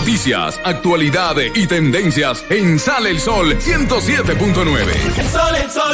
Noticias, actualidad y tendencias en Sale el Sol 107.9. El sol.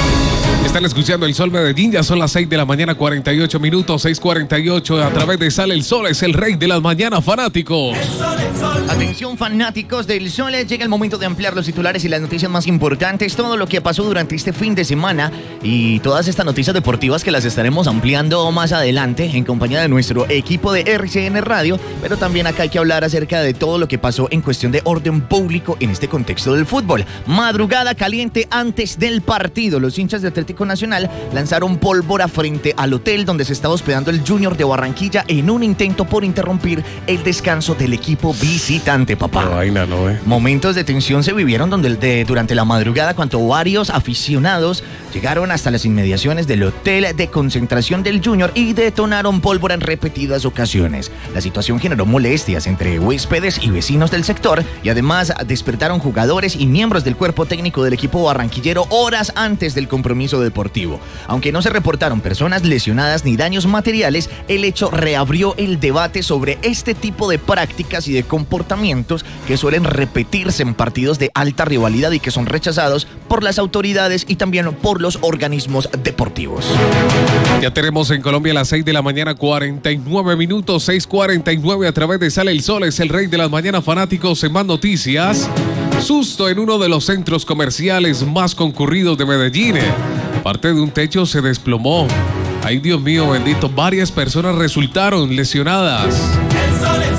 Están escuchando El Sol Medellín, ya son las 6 de la mañana, 48 minutos, 6:48 a través de Sale el Sol, es el rey de las mañanas, fanáticos. El sol. Atención, fanáticos del Sol, llega el momento de ampliar los titulares y las noticias más importantes, todo lo que pasó durante este fin de semana y todas estas noticias deportivas que las estaremos ampliando más adelante en compañía de nuestro equipo de RCN Radio, pero también acá hay que hablar acerca de todo lo que pasó en cuestión de orden público en este contexto del fútbol. Madrugada caliente antes del partido, los hinchas de Atlético Nacional lanzaron pólvora frente al hotel donde se estaba hospedando el Junior de Barranquilla en un intento por interrumpir el descanso del equipo visitante, papá. No, vaina, no, Momentos de tensión se vivieron durante la madrugada cuando varios aficionados llegaron hasta las inmediaciones del hotel de concentración del Junior y detonaron pólvora en repetidas ocasiones. La situación generó molestias entre huéspedes y vecinos del sector y además despertaron jugadores y miembros del cuerpo técnico del equipo barranquillero horas antes del compromiso deportivo. Aunque no se reportaron personas lesionadas ni daños materiales, el hecho reabrió el debate sobre este tipo de prácticas y de comportamientos que suelen repetirse en partidos de alta rivalidad y que son rechazados por las autoridades y también por los organismos deportivos. Ya tenemos en Colombia las 6 de la mañana, 49 minutos, 6:49 a través de Sale el Sol, es el rey de las mañanas, fanáticos. En más noticias, susto en uno de los centros comerciales más concurridos de Medellín. Parte de un techo se desplomó. Ay, Dios mío, bendito, varias personas resultaron lesionadas. El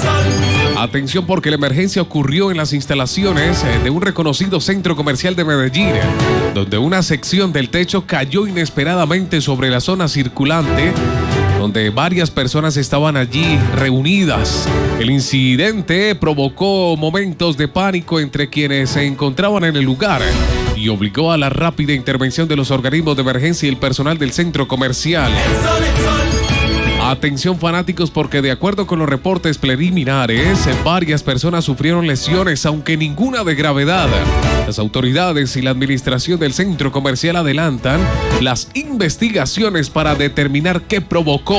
sol. Atención porque la emergencia ocurrió en las instalaciones de un reconocido centro comercial de Medellín, donde una sección del techo cayó inesperadamente sobre la zona circulante, donde varias personas estaban allí reunidas. El incidente provocó momentos de pánico entre quienes se encontraban en el lugar y obligó a la rápida intervención de los organismos de emergencia y el personal del centro comercial. El sol. Atención, fanáticos, porque de acuerdo con los reportes preliminares, varias personas sufrieron lesiones, aunque ninguna de gravedad. Las autoridades y la administración del centro comercial adelantan las investigaciones para determinar qué provocó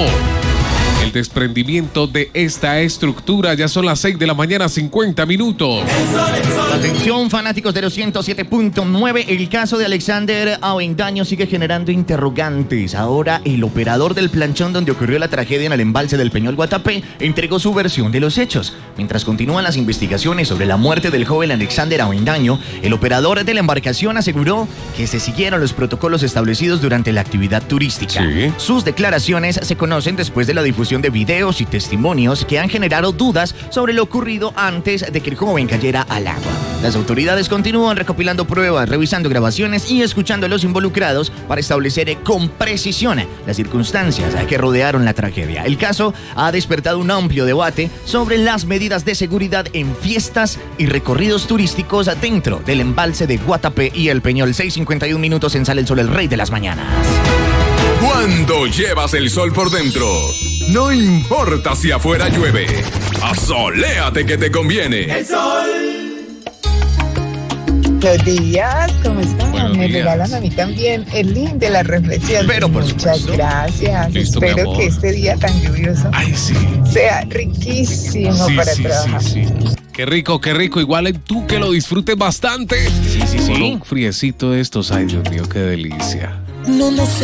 el desprendimiento de esta estructura. Ya son las 6 de la mañana, 50 minutos. El sol. Atención, fanáticos de los 107.9, el caso de Alexander Avendaño sigue generando interrogantes. Ahora el operador del planchón donde ocurrió la tragedia en el embalse del Peñol Guatapé entregó su versión de los hechos. Mientras continúan las investigaciones sobre la muerte del joven Alexander Avendaño, el operador de la embarcación aseguró que se siguieron los protocolos establecidos durante la actividad turística. Sí. Sus declaraciones se conocen después de la difusión de videos y testimonios que han generado dudas sobre lo ocurrido antes de que el joven cayera al agua. Las autoridades continúan recopilando pruebas, revisando grabaciones y escuchando a los involucrados para establecer con precisión las circunstancias que rodearon la tragedia. El caso ha despertado un amplio debate sobre las medidas de seguridad en fiestas y recorridos turísticos dentro del embalse de Guatapé y el Peñol. 6:51 minutos en Sale el Sol, el rey de las mañanas. Cuando llevas el sol por dentro, no importa si afuera llueve, asoléate que te conviene. El sol. Buenos días, ¿cómo están? Buenos Me días. regalan a mí también el link de la reflexión. Pero por Muchas supuesto. gracias. Listo, mi Espero amor. que este día tan lluvioso Ay, sí. sea riquísimo para trabajar. Sí. Qué rico. Igual tú que lo disfrutes bastante. Sí. Con un friecito de estos. Ay, Dios mío, qué delicia. No sé